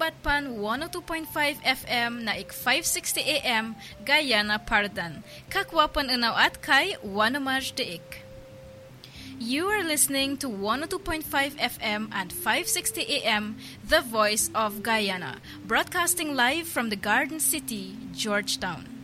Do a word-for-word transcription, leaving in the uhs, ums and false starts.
lipat pan one oh two point five F M na ik five sixty A M Guyana Pardan. Kakwapan unaw at kay Wanamaj Deik. You are listening to one oh two point five F M and five sixty A M, The Voice of Guyana, broadcasting live from the Garden City, Georgetown.